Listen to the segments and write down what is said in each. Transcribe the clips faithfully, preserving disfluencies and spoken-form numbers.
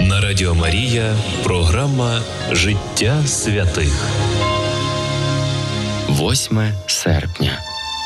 На Радіо Марія програма «Життя святих». восьме серпня.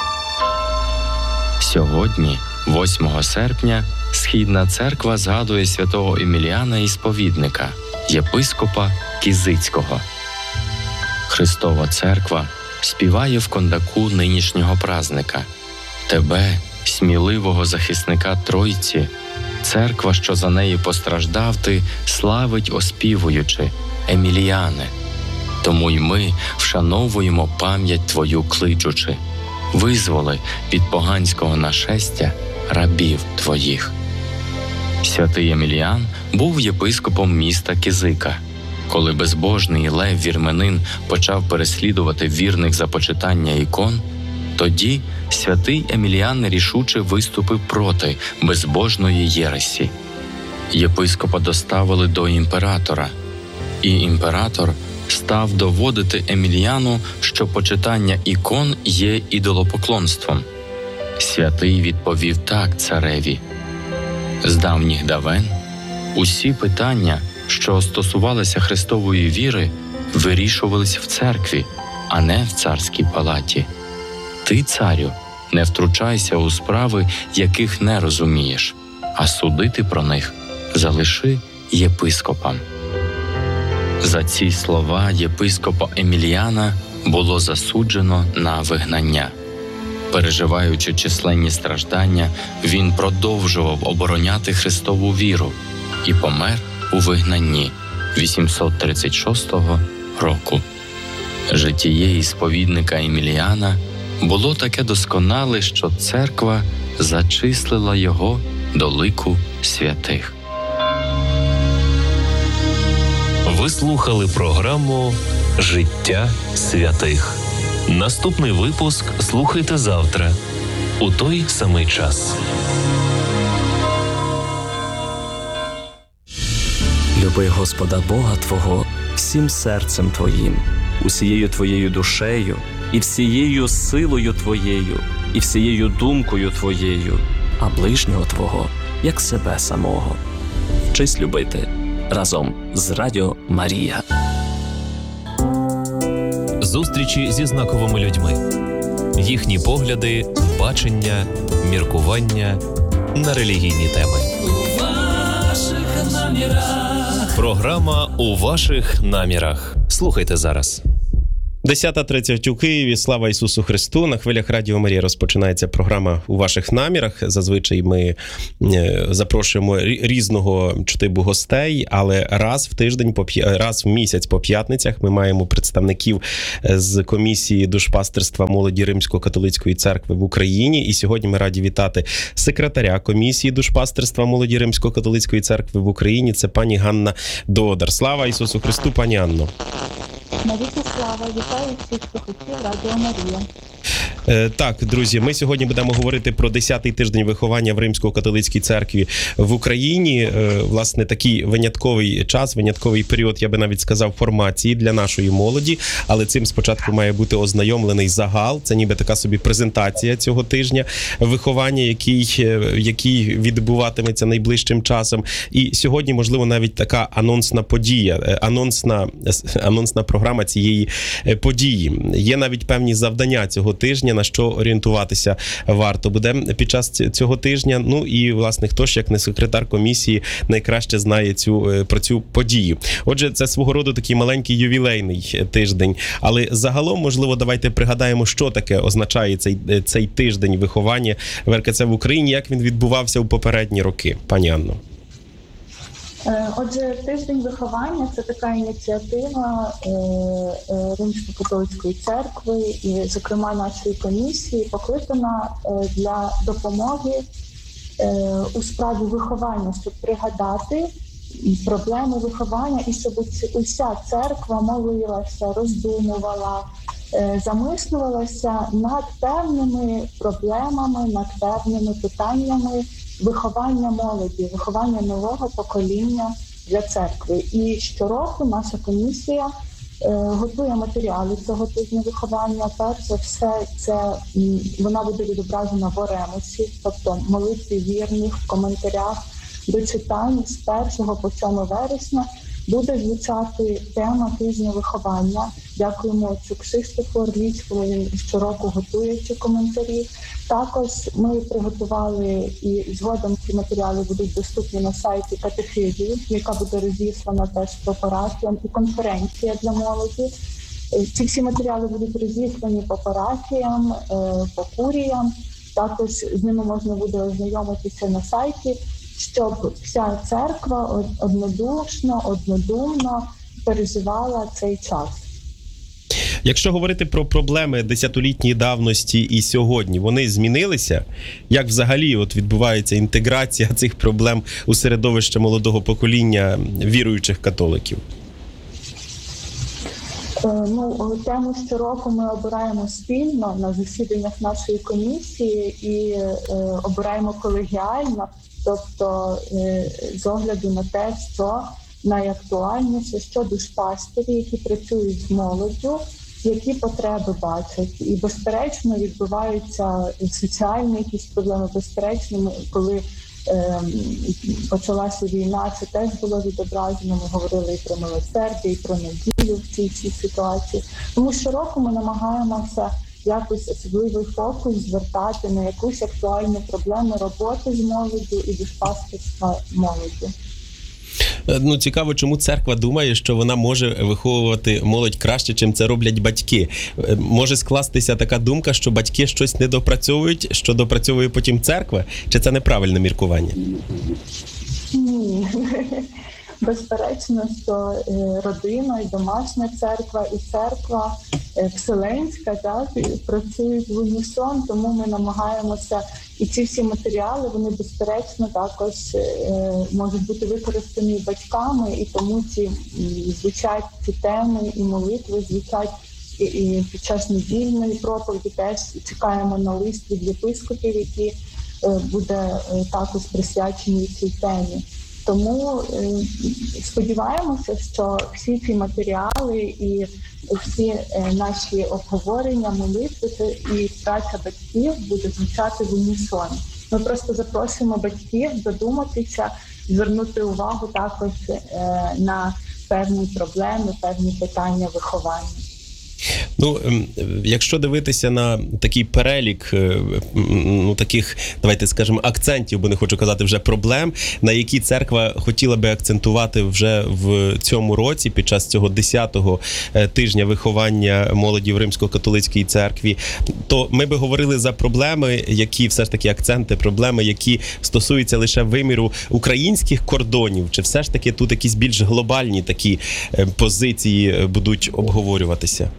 Сьогодні, восьмого серпня, Східна церква згадує святого Еміліана Ісповідника, єпископа Кізицького. Христова церква співає в кондаку нинішнього празника. Тебе, сміливого захисника Тройці, церква, що за неї постраждав ти, славить, оспівуючи: Еміліане. Тому й ми вшановуємо пам'ять твою, кличучи: визволи від поганського нашестя рабів твоїх. Святий Еміліан був єпископом міста Кізика. Коли безбожний Лев Вірменин почав переслідувати вірних за почитання ікон, тоді святий Еміліан рішуче виступив проти безбожної єресі. Єпископа доставили до імператора, і імператор став доводити Еміліану, що почитання ікон є ідолопоклонством. Святий відповів так цареві: з давніх давен усі питання, що стосувалися Христової віри, вирішувались в церкві, а не в царській палаті. Ти, царю, не втручайся у справи, яких не розумієш, а судити про них залиши єпископам. За ці слова єпископа Еміліана було засуджено на вигнання. Переживаючи численні страждання, він продовжував обороняти Христову віру і помер у вигнанні вісімсот тридцять шостого року. Житіє ісповідника Еміліана було таке досконале, що церква зачислила його до лику святих. Ви слухали програму «Життя святих». Наступний випуск слухайте завтра, у той самий час. Люби Господа Бога твого всім серцем твоїм, усією твоєю душею, і всією силою твоєю, і всією думкою твоєю, а ближнього твого, як себе самого. Вчись любити разом з Радіо Марія. Зустрічі зі знаковими людьми. Їхні погляди, бачення, міркування на релігійні теми. У ваших намірах. Програма «У ваших намірах». Слухайте зараз. десята тридцять у Києві. Слава Ісусу Христу! На хвилях Радіо Марія розпочинається програма «У ваших намірах». Зазвичай ми запрошуємо різного типу гостей, але раз в тиждень, раз в місяць по п'ятницях ми маємо представників з комісії душпастерства молоді Римсько-католицької церкви в Україні. І сьогодні ми раді вітати секретаря комісії душпастерства молоді Римсько-католицької церкви в Україні. Це пані Ганна Додар. Слава Ісусу Христу, пані Анно! Навіки слава, вітаю всіх слухачів Радіо Марія. Так, друзі, ми сьогодні будемо говорити про десятий тиждень виховання в Римсько-католицькій церкві в Україні. Власне, такий винятковий час, винятковий період, я би навіть сказав, формації для нашої молоді. Але цим спочатку має бути ознайомлений загал. Це ніби така собі презентація цього тижня виховання, який, який відбуватиметься найближчим часом. І сьогодні, можливо, навіть така анонсна подія, анонсна, анонсна програма цієї події. Є навіть певні завдання цього тижня, на що орієнтуватися варто буде під час цього тижня. Ну і, власне, хто ж, як не секретар комісії, найкраще знає цю, про цю подію. Отже, це свого роду такий маленький ювілейний тиждень. Але загалом, можливо, давайте пригадаємо, що таке означає цей, цей тиждень виховання в ер ка це в Україні, як він відбувався у попередні роки. Пані Анно. Отже, тиждень виховання – це така ініціатива Римсько-католицької церкви і, зокрема, нашої комісії, покликана для допомоги у справі виховання, щоб пригадати проблеми виховання і щоб уся церква молилася, роздумувала, замислювалася над певними проблемами, над певними питаннями виховання молоді, виховання нового покоління для церкви. І щороку наша комісія е, готує матеріали цього тижня виховання. Перш за все, це м, вона буде відображена в Оремусі, тобто молитві вірних, в коментарях до читань з першого по сьоме вересня буде звучати тема тижня виховання. Дякуємо отцю Кшиштофу Орлівському, він щороку готує ці коментарі. Також ми приготували, і згодом ці матеріали будуть доступні на сайті катехизії, яка буде розіслана теж по парафіям, і конференція для молоді. Ці всі матеріали будуть розіслані по парафіям, по куріям. Також з ними можна буде ознайомитися на сайті, щоб вся церква однодушно, однодумно переживала цей час. Якщо говорити про проблеми десятилітньої давності і сьогодні, вони змінилися? Як взагалі от відбувається інтеграція цих проблем у середовище молодого покоління віруючих католиків? Ну, тему щороку ми обираємо спільно на засіданнях нашої комісії і е, обираємо колегіально, тобто е, з огляду на те, що найактуальніше, що душпастері, які працюють з молоддю, які потреби бачать. І, безперечно, відбуваються соціальні якісь проблеми, безперечно, коли е, почалася війна, це теж було відображено, ми говорили і про милосердя, і про надію в цій цій ситуації. Тому щороку ми намагаємося якось особливий фокус звертати на якусь актуальну проблему роботи з молоддю і душпастерства молоді. Ну, цікаво, чому церква думає, що вона може виховувати молодь краще, чим це роблять батьки. Може скластися така думка, що батьки щось не допрацьовують, що допрацьовує потім церква? Чи це неправильне міркування? Ні. Безперечно, що родина і домашня церква, і церква вселенська, так, працюють в унісон, тому ми намагаємося, і ці всі матеріали, вони безперечно також можуть бути використані батьками, і тому ці звучать ці теми і молитви, звучать і, і під час недільної проповіді теж чекаємо на лист від єпископів, який буде також присвячений цій темі. Тому е, сподіваємося, що всі ці матеріали і всі е, наші обговорення, молитви і праця батьків буде звучати в унісон. Ми просто запрошуємо батьків задуматися, звернути увагу також е, на певні проблеми, певні питання виховання. Ну, якщо дивитися на такий перелік, ну, таких, давайте скажемо, акцентів, бо не хочу казати вже проблем, на які церква хотіла би акцентувати вже в цьому році, під час цього десятого тижня виховання молоді в Римсько-католицькій церкві, то ми би говорили за проблеми, які все ж таки акценти, проблеми, які стосуються лише виміру українських кордонів, чи все ж таки тут якісь більш глобальні такі позиції будуть обговорюватися?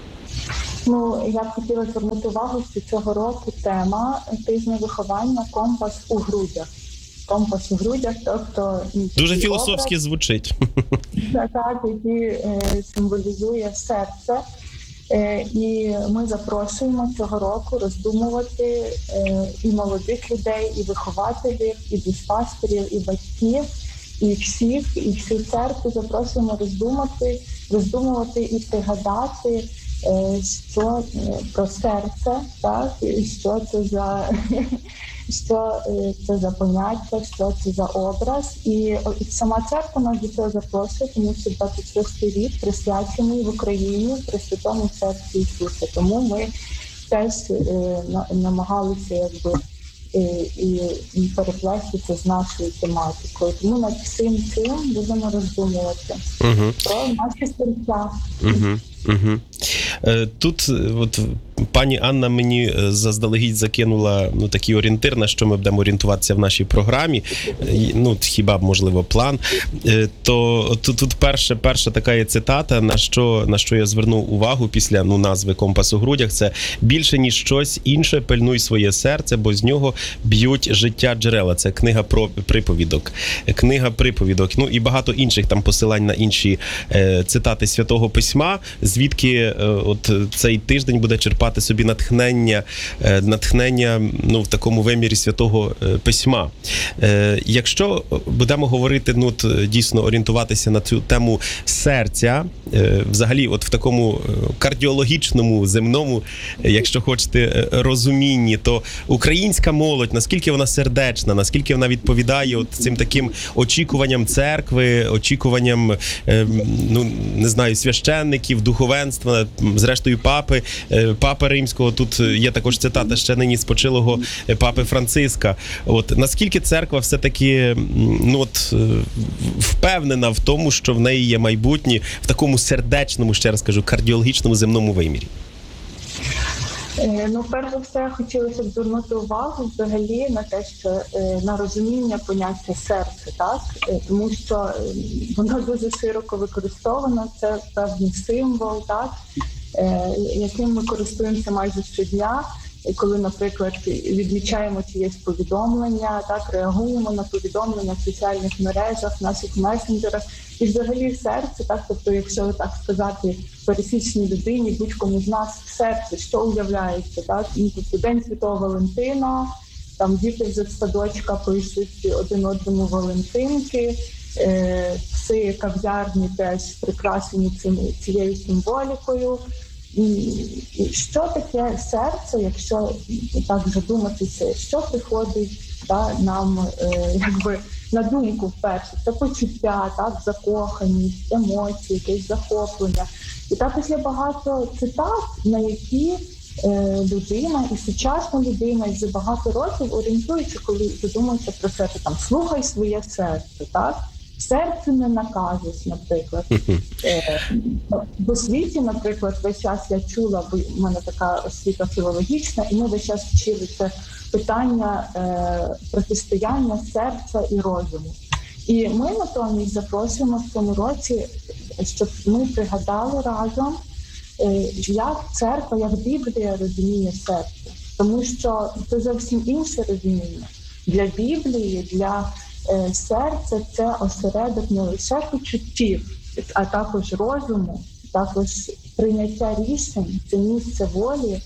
Ну, я б хотіла звернути увагу, що цього року тема тижня виховання «Компас у грудях». Компас у грудях, тобто... Дуже філософськи образ, звучить. Так, який е, символізує серце. Е, і ми запрошуємо цього року роздумувати е, і молодих людей, і вихователів, і душпастерів, і батьків, і всіх, і всю церкву запрошуємо роздумати, роздумувати і пригадати, що про серце, так, що це за що це за поняття, що це за образ. І сама церква нас до цього запрошує, тому що двадцять шостий рік присвячений в Україні Пресвятому серцю Ісуса. Тому ми теж намагалися якби і, і переплести це з нашою тематикою. Тому над всім цим будемо роздумувати угу. про наші серця. Угу. Угу. Тут от пані Анна мені заздалегідь закинула ну, такий орієнтир, на що ми будемо орієнтуватися в нашій програмі, ну, хіба б, можливо, план. То тут, тут перша, перша така є цитата, на що, на що я звернув увагу після ну, назви «Компас у грудях», це «Більше, ніж щось інше, пильнуй своє серце, бо з нього б'ють життя джерела». Це книга про приповідок. Книга приповідок. Ну і багато інших там посилань на інші е, цитати Святого Письма, звідки е, от цей тиждень буде черпати черпати собі натхнення, натхнення ну, в такому вимірі Святого Письма. Якщо будемо говорити, ну, дійсно орієнтуватися на цю тему серця, взагалі от в такому кардіологічному, земному, якщо хочете, розумінні, то українська молодь, наскільки вона сердечна, наскільки вона відповідає от цим таким очікуванням церкви, очікуванням, ну, не знаю, священників, духовенства, зрештою папи, папи римського, тут є також цитата ще нині спочилого папи Франциска. От, наскільки церква все-таки, ну, от, впевнена в тому, що в неї є майбутнє в такому сердечному, ще раз кажу, кардіологічному земному вимірі? Ну, перш за все, хотілося б звернути увагу взагалі на те, що на розуміння поняття серце, так? Тому що воно дуже широко використовано, це певний символ, так? Яким ми користуємося майже щодня, коли, наприклад, відмічаємо чиєсь повідомлення, так, реагуємо на повідомлення в соціальних мережах, в наших месенджерах. І взагалі серце, так, тобто, якщо так сказати, пересічній людині, будь-кому з нас в серці, що уявляється, так, ну, тобто День Святого Валентина, там діти вже з садочка пишуть один одному Валентинки, е, пси кав'ярні теж прикрашені цим, цією символікою. І що таке серце, якщо так задуматися, що приходить, та, нам е, якби на думку вперше? Це почуття, так, закоханість, емоції, якесь захоплення. І також є багато цитат, на які е, людина і сучасна людина і вже багато років орієнтується, коли задумується про серце. Там, слухай своє серце, так? Серце не наказуєш, наприклад. В освіті, наприклад, весь час я чула, бо в мене така освіта філологічна, і ми весь час вчилися питання е, протистояння серця і розуму. І ми натомість запрошуємо в цьому році, щоб ми пригадали разом, е, як церква, як Біблія розуміє серце. Тому що це зовсім інше розуміння. Для Біблії, для серце – це осередок не лише почуттів, а також розуму, також прийняття рішень, це місце волі.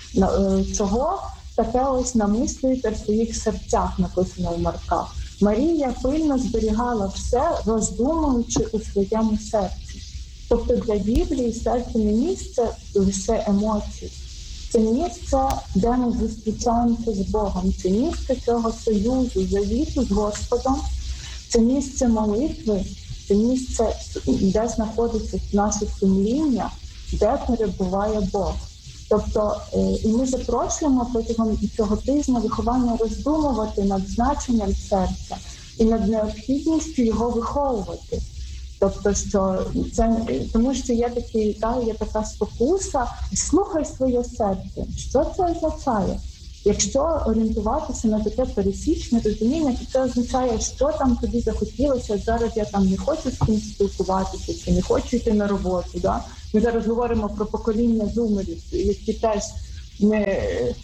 Чого таке ось намислюєте в своїх серцях, написано в Марка. Марія пильно зберігала все, роздумуючи у своєму серці. Тобто для Біблії серце не місце лише емоцій. Це місце, де ми зустрічаємося з Богом. Це місце цього союзу, завіту з Господом. Це місце молитви, це місце, де знаходиться наше сумління, де перебуває Бог. Тобто, і ми запрошуємо протягом цього тижня виховання роздумувати над значенням серця і над необхідністю його виховувати. Тобто, що це, тому що є такий, та, є така спокуса, слухай своє серце. Що це означає? Якщо орієнтуватися на таке пересічне розуміння, то це означає, що там тобі захотілося, зараз я там не хочу з ким спілкуватися, чи не хочу йти на роботу. Да? Ми зараз говоримо про покоління зумерів, які теж не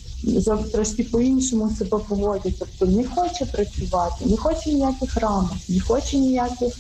трошки по-іншому себе поводять. Тобто не хоче працювати, не хоче ніяких рамок, не хоче ніяких...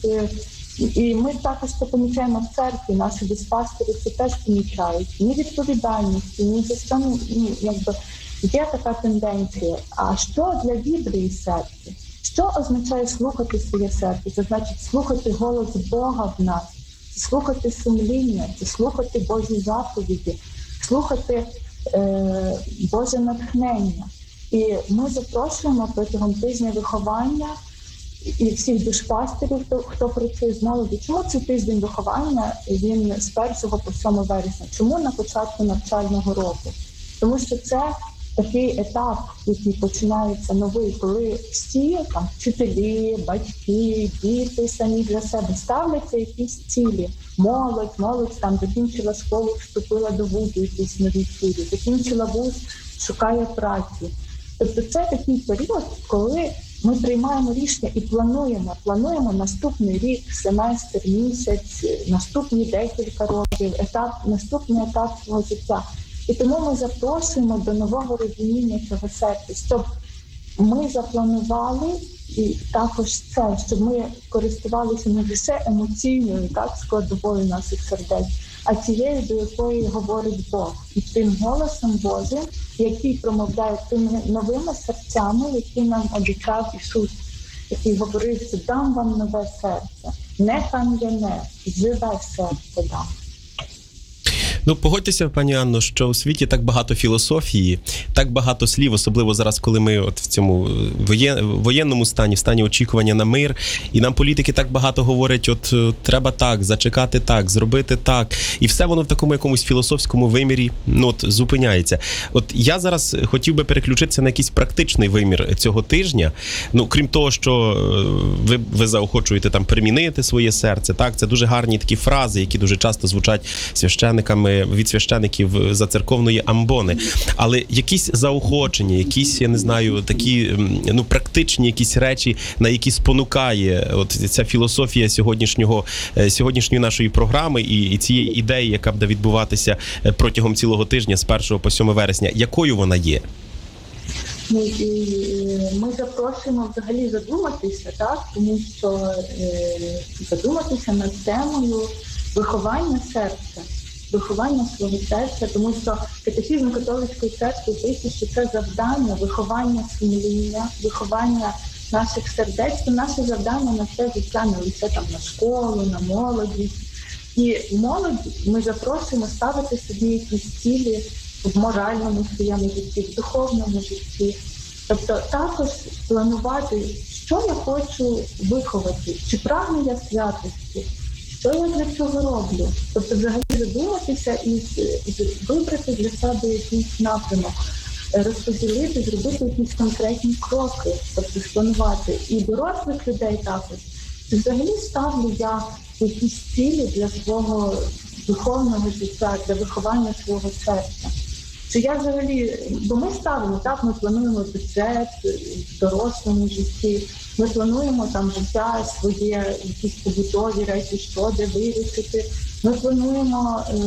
І ми також це помічаємо в церкві, наші диспастери це теж помічають. Ні відповідальності, ні за що, ну, якби є така тенденція. А що для Біблії серце? Що означає слухати своє серце? Це значить слухати голос Бога в нас, слухати сумління, це слухати Божі заповіді, слухати е, Боже натхнення. І ми запрошуємо протягом тижня виховання і всіх душпастерів, хто, хто працює з молоді. Чому цей тиждень виховання, він з першого по сьоме вересня? Чому на початку навчального року? Тому що це такий етап, який починається новий, коли всі там вчителі, батьки, діти самі для себе ставляться якісь цілі. Молодь, молодь там закінчила школу, вступила до вузу, якісь нові цілі, закінчила вуз, шукає праці. Тобто це такий період, коли ми приймаємо рішення і плануємо, плануємо наступний рік, семестр, місяць, наступні декілька років, етап, наступний етап свого життя. І тому ми запрошуємо до нового розуміння цього серця, щоб ми запланували і також це, щоб ми користувалися не лише емоційною, так, складовою наших сердець, а тією, до якої говорить Бог, і тим голосом Божим, який промовляє тими новими серцями, які нам обіцяв Ісус, який говорив, що дам вам нове серце, не кам'яне, живе серце дам. Ну, погодьтеся, пані Анно, що у світі так багато філософії, так багато слів, особливо зараз, коли ми от в цьому воєнному стані, в стані очікування на мир, і нам політики так багато говорять, от треба так, зачекати так, зробити так, і все воно в такому якомусь філософському вимірі, ну, от, зупиняється. От я зараз хотів би переключитися на якийсь практичний вимір цього тижня, ну, крім того, що ви, ви заохочуєте там перемінити своє серце, так, це дуже гарні такі фрази, які дуже часто звучать священниками, від священиків за церковної амбони. Але якісь заохочення, якісь, я не знаю, такі, ну, практичні якісь речі, на які спонукає от ця філософія сьогоднішнього, сьогоднішньої нашої програми і, і цієї ідеї, яка буде відбуватися протягом цілого тижня з першого по сьоме вересня. Якою вона є? Ми, ми запрошуємо взагалі задуматися, так? Тому що е, задуматися над темою виховання серця. Виховання свого серця, тому що катехізм католицької церкви пише, що це завдання, виховання сумління, виховання наших сердець, це наше завдання на все життя, не лише там на школу, на молодість. І молодь ми запрошуємо ставити собі якісь цілі в моральному своєму житті, в духовному житті. Тобто також планувати, що я хочу виховати, чи прагну я святості, що я для цього роблю? Тобто взагалі задуматися і, і вибрати для себе якийсь напрямок, розподілити, зробити якісь конкретні кроки, тобто спланувати. І дорослих людей також. Чи взагалі ставлю я якісь цілі для свого духовного життя, для виховання свого серця? Чи я взагалі, бо ми ставимо, так, ми плануємо бюджет в дорослому житті, ми плануємо там життя своє, якісь побутові речі, що де вирішити. Ми плануємо е,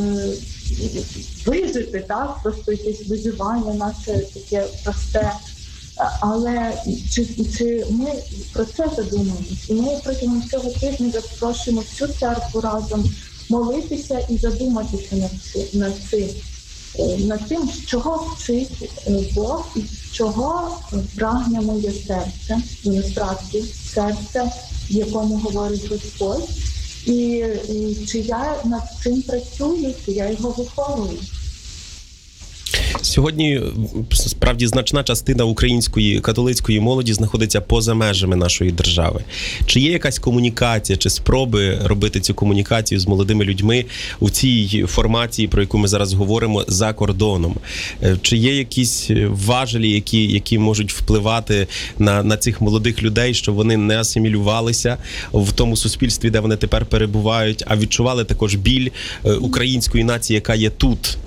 вижити, так, просто якесь виживання наше таке просте. Але чи, чи ми про це задумуємося? І ми протягом цього тижня запрошуємо всю церкву разом молитися і задуматися над цим. Над цим. над тим, чого вчить Бог і чого прагне моє серце, і насправді серце, в якому говорить Господь, і, і чи я над цим працюю, чи я його виховую. Сьогодні, справді, значна частина української католицької молоді знаходиться поза межами нашої держави. Чи є якась комунікація, чи спроби робити цю комунікацію з молодими людьми у цій формації, про яку ми зараз говоримо, за кордоном? Чи є якісь важелі, які, які можуть впливати на, на цих молодих людей, щоб вони не асимілювалися в тому суспільстві, де вони тепер перебувають, а відчували також біль української нації, яка є тут?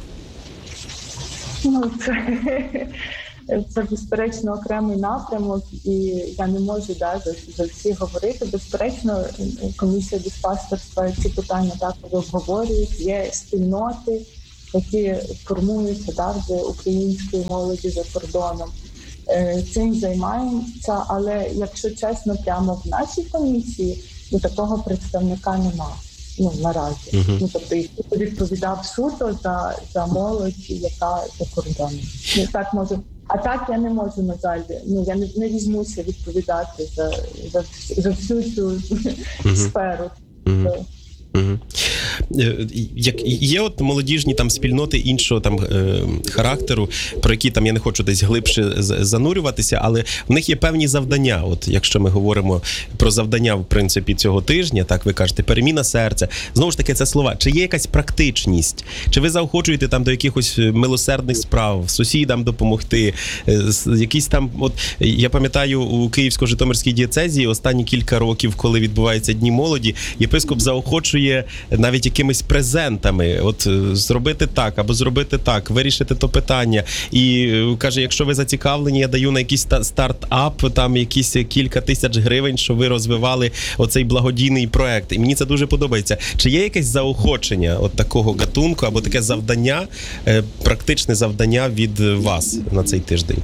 Ну, це, це безперечно окремий напрямок, і я не можу да, за, за всі говорити. Безперечно, комісія душпастерства ці питання також обговорюють. Є спільноти, які формуються да, вже української молоді за кордоном. Цим займаємося, але якщо чесно, прямо в нашій комісії ну, такого представника немає. Ну, наразі. Uh-huh. Ну, тобто, який відповідав суто за, за молодь, яка за кордоном. Ну, так можу. А так я не можу, на жаль, ну, я не, не візьмуся відповідати за, за, за всю цю uh-huh. сферу. Uh-huh. Uh-huh. Як є от молодіжні там спільноти іншого там е, характеру, про які там я не хочу десь глибше занурюватися, але в них є певні завдання. От якщо ми говоримо про завдання в принципі цього тижня, так ви кажете, переміна серця. Знову ж таки, це слова. Чи є якась практичність? Чи ви заохочуєте там до якихось милосердних справ, сусідам допомогти? Якісь там, от я пам'ятаю, у Київсько-Житомирській дієцезії останні кілька років, коли відбуваються Дні молоді, єпископ заохочує навіть якимись презентами, от зробити так, або зробити так, вирішити то питання. І каже, якщо ви зацікавлені, я даю на якийсь стартап, там якісь кілька тисяч гривень, щоб ви розвивали оцей благодійний проект. І мені це дуже подобається. Чи є якесь заохочення от такого гатунку, або таке завдання, практичне завдання від вас на цей тиждень?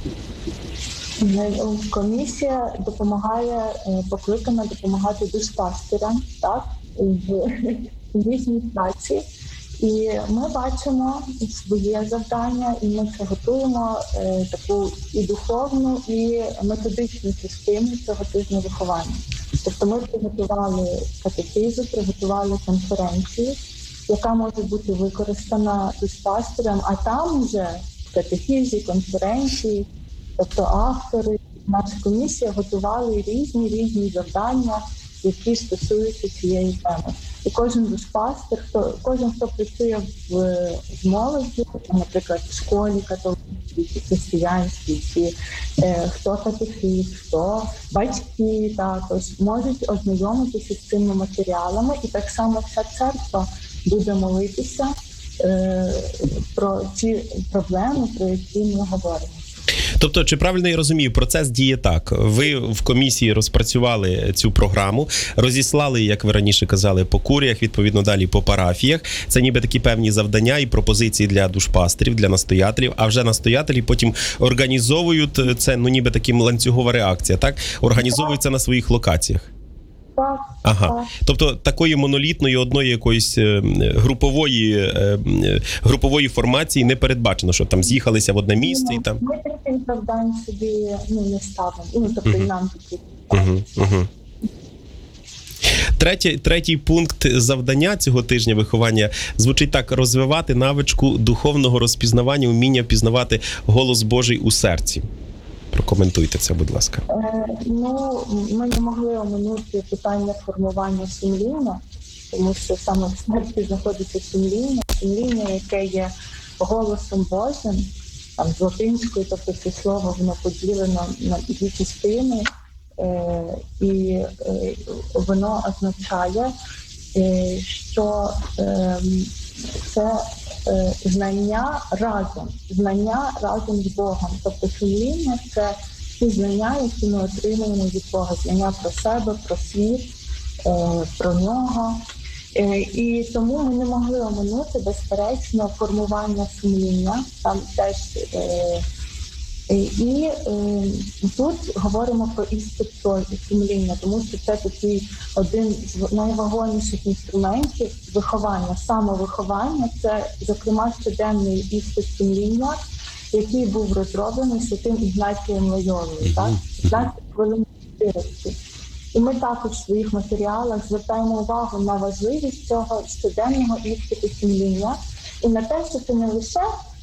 Комісія допомагає, покликана допомагати душпастерам, так, в їхній праці. І ми бачимо своє завдання, і ми приготуємо е, таку і духовну, і методичну частину цього тижня виховання. Тобто ми приготували катехизу, приготували конференцію, яка може бути використана душпастером, а там вже в катехизі, конференції, тобто автори, наша комісія готували різні-різні завдання, які стосуються цієї теми. І кожен душпастер, хто, кожен, хто працює в, в молоді, наприклад, в школі католицькій, християнській, чи е, хто катехист, хто батьки також, можуть ознайомитися з цими матеріалами, і так само вся церква буде молитися е, про ці проблеми, про які ми говоримо. Тобто, чи правильно я розумію, процес діє так. Ви в комісії розпрацювали цю програму, розіслали, як ви раніше казали, по куріях, відповідно далі по парафіях. Це ніби такі певні завдання і пропозиції для душпастерів, для настоятелів, а вже настоятелі потім організовують це, ну ніби таким ланцюгова реакція, так? Організовуються на своїх локаціях. Так, Ага. так. Тобто такої монолітної одної якоїсь групової, групової формації не передбачено, що там з'їхалися в одне місце і там... Ми таких завдань собі ну, не ставимо. Ну, тобто і нам такі. Угу, угу. Третій, третій пункт завдання цього тижня виховання звучить так: розвивати навичку духовного розпізнавання, вміння пізнавати голос Божий у серці. Прокоментуйте це, будь ласка. Е, ну, ми не могли оминути питання формування сумління, тому що саме в смерті знаходиться сумління, сумління, яке є голосом Божим, там з латинської, тобто це слово, воно поділено на дві частини, е, і е, воно означає, е, що е, це е, знання разом, знання разом з Богом. Тобто сумління – це ті знання, які ми отримуємо від Бога, знання про себе, про світ, е, про нього. Е, і тому ми не могли оминути, безперечно, формування сумління. Там теж е, і е, тут говоримо про іспит сумління, тому що це такий один з найвагоміших інструментів виховання, самовиховання. Це, зокрема, щоденний іспит сумління, який був розроблений Святим Ігнатієм Лойолою, так? п'ятнадцять хвилин щирості. І ми також в своїх матеріалах звертаємо увагу на важливість цього щоденного іспиту сумління і на те, що це не лише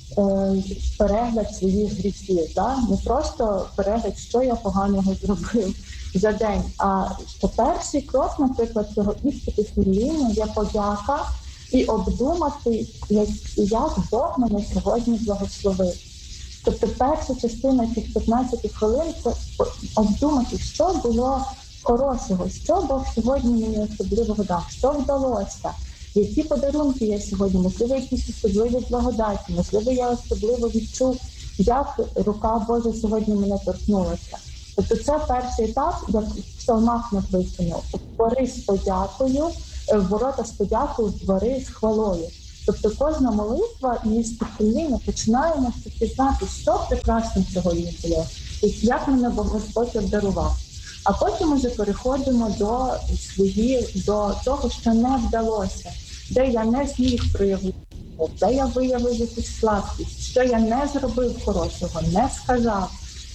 перегляд своїх гріхів, да? Не просто перегляд, що я поганого зробив за день, а що перший крок, наприклад, цього іспиту сумління є подяка і обдумати, як, як Бог мене сьогодні благословив. Тобто перша частина цих п'ятнадцяти хвилин – це обдумати, що було хорошого, що Бог сьогодні мені особливого дав, що вдалося. Які подарунки я сьогодні, можливо, якісь особливі благодаті, можливо, я особливо відчув, як рука Божа сьогодні мене торкнулася. Тобто це перший етап, як в псалмах написано, двори з подякою, ворота з подякою, двори з хвалою. Тобто кожна молитва і спокійно починаємо пізнати, що прекрасно сьогодні було, і як мене Господь обдарував. А потім уже переходимо до свої, до того, що не вдалося, де я не зміг проявити, де я виявив якусь слабкість, що я не зробив хорошого, не сказав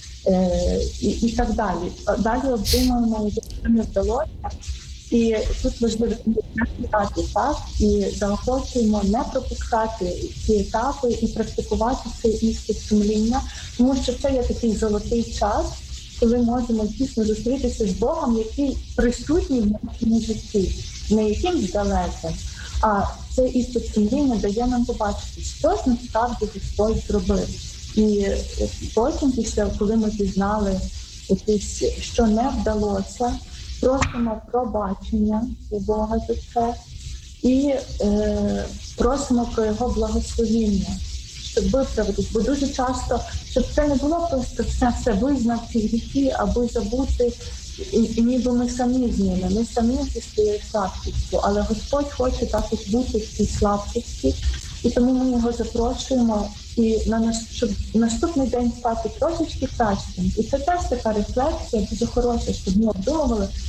е- і, і так далі. Далі обдумуємо, що не вдалося. І тут важливо етапи, так, і заохочуємо не пропускати ці етапи і практикувати цей іспит сумління, тому що це є такий золотий час, коли можемо дійсно зустрітися з Богом, який присутній в нашому житті, не якимсь далеким, а цей іспит сумління дає нам побачити, що ж насправді Господь зробив. І потім, після, коли ми пізнали якісь, що не вдалося, просимо пробачення у Бога за це і е, просимо про Його благословіння, щоб виправитись. Бо дуже часто, щоб це не було просто все, все визнав ці гріхи, аби забути, і, і ніби ми самі з ними, ми самі зі своєю слабкістю, але Господь хоче також бути в цій слабкості, і тому ми Його запрошуємо, і на наш, щоб наступний день стати трошечки кращим. І це теж така рефлексія дуже хороша, щоб ми обдумували,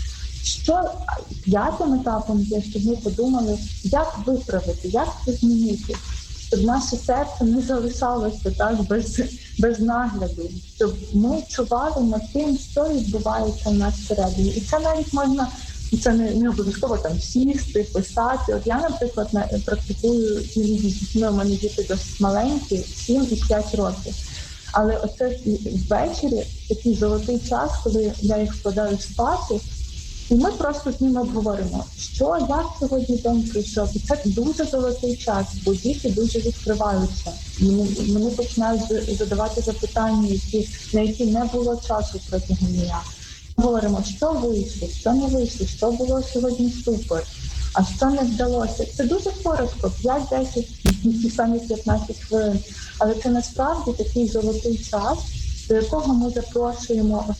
Що п'ятим етапом є, щоб ми подумали, як виправити, як це змінити, щоб наше серце не залишалося так без, без нагляду, щоб ми чували над тим, що відбувається в нас всередині. І це навіть можна, це не, не обов'язково там сісти, писати. От я, наприклад, на, практикую з дітьми, у мене діти досить маленькі, сім і п'ять років. Але оце ввечері такий золотий час, коли я їх вкладаю спати, і ми просто з ними обговоримо, що, як сьогодні день пройшов. І це дуже золотий час, бо діти дуже відкриваються. Вони, вони починають задавати запитання, які, на які не було часу протягом дня. Говоримо, що вийшло, що не вийшло, що було сьогодні супер, а що не вдалося. Це дуже коротко, п'ять-десять, ті самі п'ятнадцять хвилин. Але це насправді такий золотий час, до якого ми запрошуємо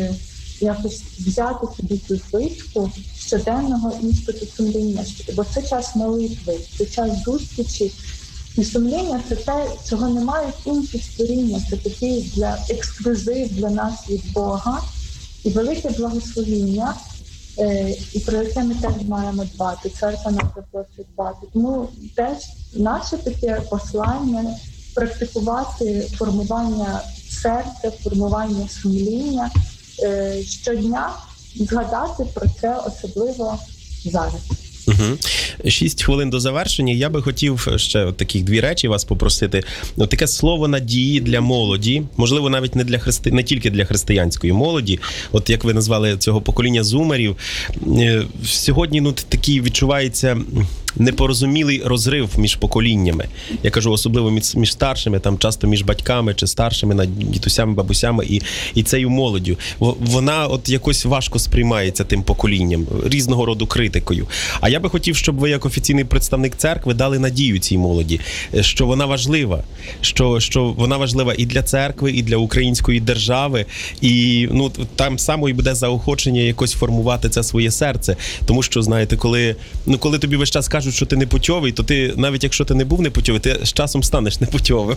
якось взяти собі цю звичку щоденного іспиту сумління. Бо це час молитви, це час зустрічі. І сумління – це те, чого не мають інші створіння. Це такий для ексклюзив для нас від Бога. І велике благословіння, е, і про яке ми теж маємо дбати. Церква нас запрошує дбати. Тому теж наше таке послання – практикувати формування серця, формування сумління, е, щодня згадати про це, особливо зараз. Угу. Шість хвилин до завершення. Я би хотів ще от таких дві речі вас попросити. От таке слово надії для молоді, можливо, навіть не для христи... не тільки для християнської молоді. От як ви назвали цього покоління зумерів, сьогодні ну такий відчувається непорозумілий розрив між поколіннями. Я кажу, особливо між старшими, там часто між батьками чи старшими, дідусями, бабусями і, і цією молоддю. Вона от якось важко сприймається тим поколінням, різного роду критикою. А я би хотів, щоб ви, як офіційний представник церкви, дали надію цій молоді, що вона важлива, що, що вона важлива і для церкви, і для української держави, і ну, там само і буде заохочення якось формувати це своє серце. Тому що, знаєте, коли, ну, коли тобі весь час кажуть, що ти непутьовий, то ти, навіть якщо ти не був непутьовий, ти з часом станеш непутьовим.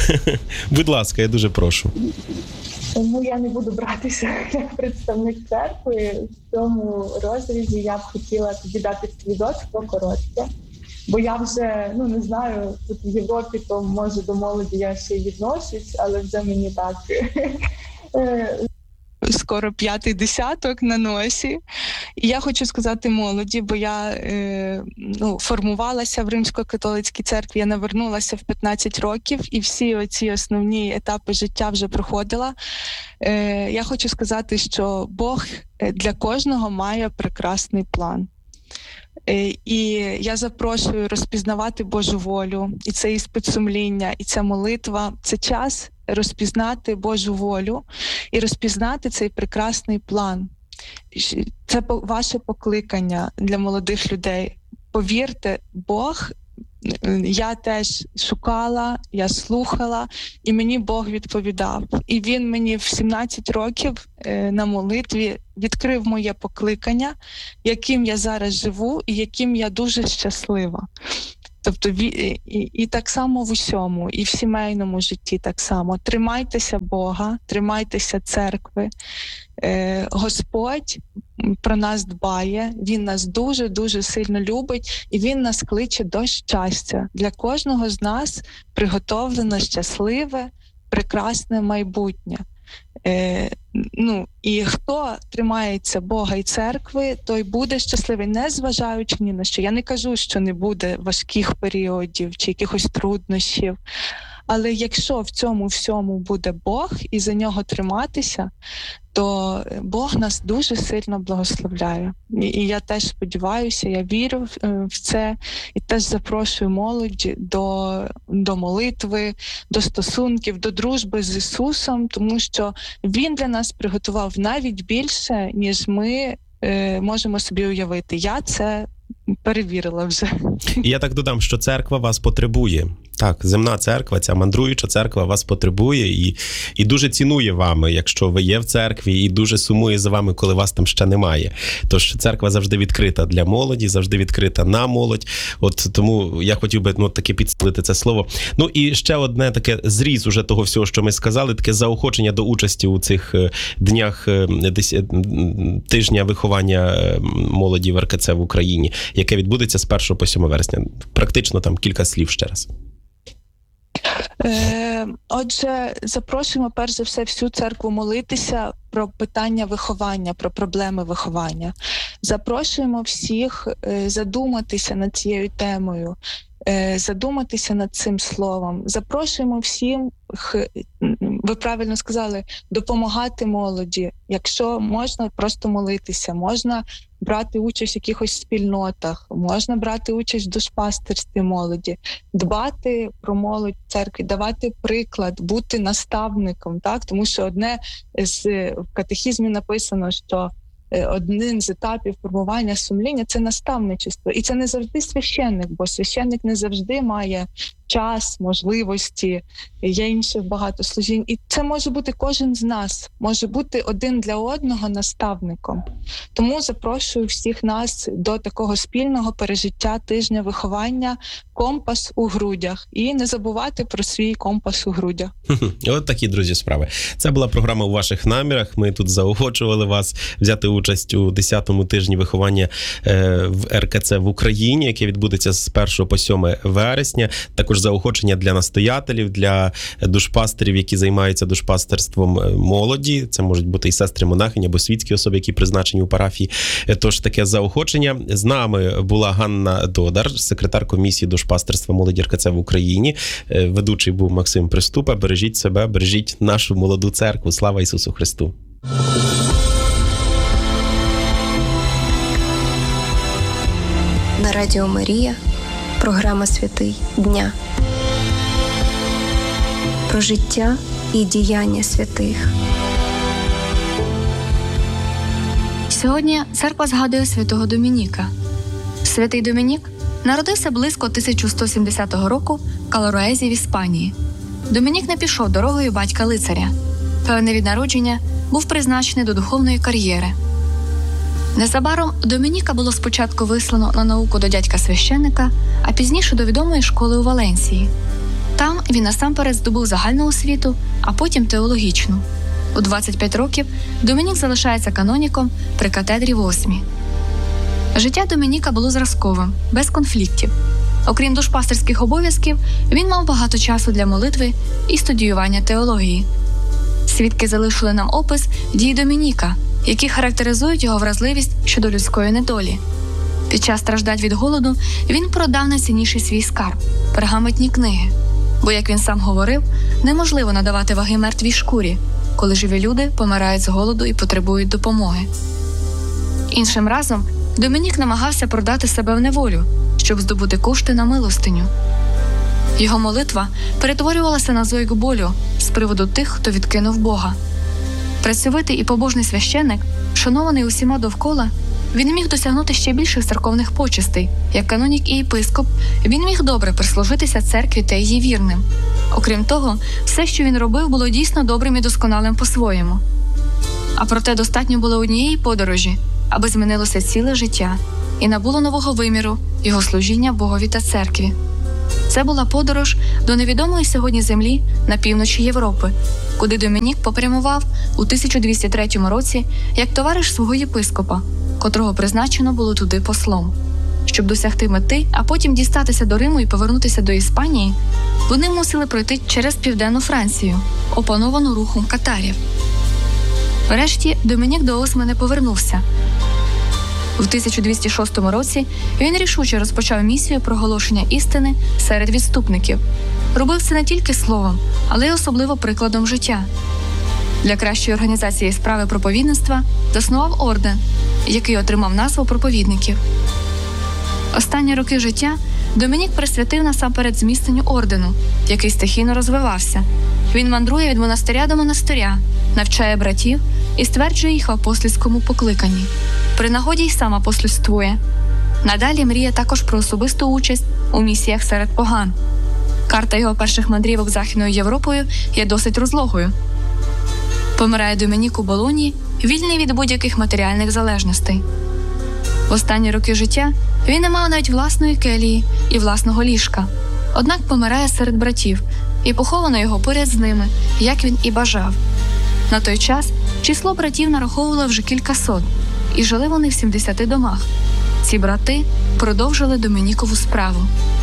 Будь ласка, я дуже прошу. Ну, я не буду братися як представник церкви. В цьому розрізі я б хотіла тобі дати свідоцтво коротке, бо я вже, ну, не знаю, тут в Європі, то, може, до молоді я ще й відношусь, але вже мені так... Скоро п'ятий десяток на носі. І я хочу сказати молоді, бо я е, ну, формувалася в Римсько-католицькій церкві, я навернулася в п'ятнадцять років, і всі оці основні етапи життя вже проходила. Е, я хочу сказати, що Бог для кожного має прекрасний план. І я запрошую розпізнавати Божу волю, і це іспит сумління, і ця молитва – це час розпізнати Божу волю і розпізнати цей прекрасний план. Це ваше покликання для молодих людей. Повірте, Бог, я теж шукала, я слухала, і мені Бог відповідав. І Він мені в сімнадцять років на молитві відкрив моє покликання, яким я зараз живу і яким я дуже щаслива. Тобто і, і, і так само в усьому, і в сімейному житті так само. Тримайтеся Бога, тримайтеся церкви. Е, Господь про нас дбає, Він нас дуже-дуже сильно любить, і Він нас кличе до щастя. Для кожного з нас приготовлено щасливе, прекрасне майбутнє. Е, ну, і хто тримається Бога і церкви, той буде щасливий, не зважаючи ні на що. Я не кажу, що не буде важких періодів чи якихось труднощів, але якщо в цьому всьому буде Бог і за нього триматися, то Бог нас дуже сильно благословляє. І, і я теж сподіваюся, я вірю в, в це, і теж запрошую молодь до, до молитви, до стосунків, до дружби з Ісусом, тому що Він для нас приготував навіть більше, ніж ми е, можемо собі уявити. Я це перевірила вже. І я так додам, що церква вас потребує. Так, земна церква, ця мандруюча церква вас потребує і, і дуже цінує вами, якщо ви є в церкві, і дуже сумує за вами, коли вас там ще немає. Тож церква завжди відкрита для молоді, завжди відкрита на молодь. От тому я хотів би ну, таки підсилити це слово. Ну і ще одне таке зріз уже того всього, що ми сказали, таке заохочення до участі у цих днях десь, тижня виховання молоді в ер ка це в Україні, яке відбудеться з першого по сьоме вересня. Практично там кілька слів ще раз. Е, Отже, запрошуємо перш за все всю церкву молитися про питання виховання, про проблеми виховання. Запрошуємо всіх е, задуматися над цією темою, е, задуматися над цим словом. Запрошуємо всім, х, ви правильно сказали, допомагати молоді. Якщо можна, просто молитися, можна брати участь в якихось спільнотах, можна брати участь в душпастерстві молоді, дбати про молодь в церкві, давати приклад, бути наставником, так? Тому що одне з в катехізмі написано, що одним з етапів формування сумління – це наставничество. І це не завжди священник, бо священник не завжди має час, можливості, є інших багато служінь. І це може бути кожен з нас, може бути один для одного наставником. Тому запрошую всіх нас до такого спільного пережиття тижня виховання «Компас у грудях». І не забувати про свій компас у грудях. От такі, друзі, справи. Це була програма «У ваших намірах». Ми тут заохочували вас взяти участь у десятому тижні виховання в ер ка це в Україні, яке відбудеться з першого по сьоме вересня. Також заохочення для настоятелів, для душпастерів, які займаються душпастерством молоді. Це можуть бути і сестри-монахині або світські особи, які призначені у парафії. Тож таке заохочення. З нами була Ганна Додар, секретар комісії душпастерства молоді ер ка це в Україні. Ведучий був Максим Приступа. Бережіть себе, бережіть нашу молоду церкву. Слава Ісусу Христу! На Радіо Марія програма «Святий дня» про життя і діяння святих. Сьогодні церква згадує святого Домініка. Святий Домінік народився близько тисяча сто сімдесятого року в Каларуезі в Іспанії. Домінік не пішов дорогою батька-лицаря. Певне від народження був призначений до духовної кар'єри. Незабаром Домініка було спочатку вислано на науку до дядька-священника, а пізніше до відомої школи у Валенсії. Там він насамперед здобув загальну освіту, а потім теологічну. У двадцять п'ять років Домінік залишається каноніком при катедрі в Осмі. Життя Домініка було зразковим, без конфліктів. Окрім душпастерських обов'язків, він мав багато часу для молитви і студіювання теології. Свідки залишили нам опис дій Домініка, які характеризують його вразливість щодо людської недолі. Під час страждань від голоду він продав найцінніший свій скарб – пергаментні книги. Бо, як він сам говорив, неможливо надавати ваги мертвій шкурі, коли живі люди помирають з голоду і потребують допомоги. Іншим разом Домінік намагався продати себе в неволю, щоб здобути кошти на милостиню. Його молитва перетворювалася на зойк болю з приводу тих, хто відкинув Бога. Працьовитий і побожний священник, шанований усіма довкола, він міг досягнути ще більших церковних почестей. Як канонік і єпископ, він міг добре прислужитися церкві та її вірним. Окрім того, все, що він робив, було дійсно добрим і досконалим по-своєму. А проте достатньо було однієї подорожі, аби змінилося ціле життя і набуло нового виміру його служіння Богові та церкві. Це була подорож до невідомої сьогодні землі на півночі Європи, куди Домінік попрямував у тисяча двісті третьому році як товариш свого єпископа, котрого призначено було туди послом. Щоб досягти мети, а потім дістатися до Риму і повернутися до Іспанії, вони мусили пройти через південну Францію, опановану рухом катарів. Врешті Домінік до Осми не повернувся. У тисяча двісті шостому році він рішуче розпочав місію проголошення істини серед відступників. Робив це не тільки словом, але й особливо прикладом життя. Для кращої організації справи проповідництва заснував орден, який отримав назву проповідників. Останні роки життя Домінік присвятив насамперед зміцненню ордену, який стихійно розвивався. Він мандрує від монастиря до монастиря, навчає братів і стверджує їх в апостольському покликанні. При нагоді й сам апостольствує. Надалі мріє також про особисту участь у місіях серед поган. Карта його перших мандрівок Західною Європою є досить розлогою. Помирає Домінік у Болоні, вільний від будь-яких матеріальних залежностей. В останні роки життя він не мав навіть власної келії і власного ліжка, однак помирає серед братів, і поховано його поряд з ними, як він і бажав. На той час число братів нараховувало вже кілька сот, і жили вони в сімдесяти домах. Ці брати продовжили Домінікову справу.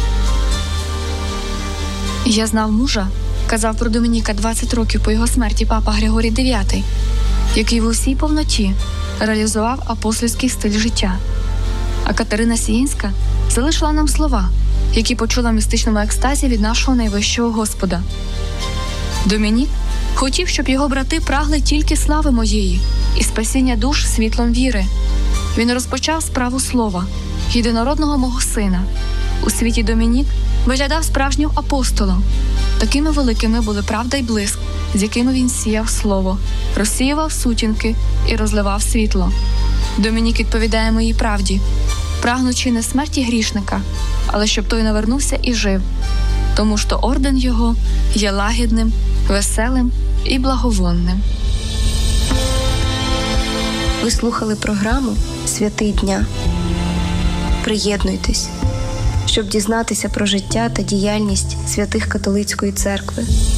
«Я знав мужа», – казав про Домініка двадцять років по його смерті папа Григорій дев'ятий, який в усій повноті реалізував апостольський стиль життя. А Катерина Сіїнська залишила нам слова, які почула в містичному екстазі від нашого найвищого Господа. Домінік хотів, щоб його брати прагли тільки слави моєї і спасіння душ світлом віри. Він розпочав справу слова, єдинородного мого сина. У світі Домінік виглядав справжнім апостолом. Такими великими були правда й блиск, з якими він сіяв слово, розсіював сутінки і розливав світло. Домінік відповідає моїй правді, прагнучи не смерті грішника, але щоб той навернувся і жив. Тому що орден його є лагідним, веселим і благовонним. Ви слухали програму «Святий дня». Приєднуйтесь, щоб дізнатися про життя та діяльність святих католицької церкви.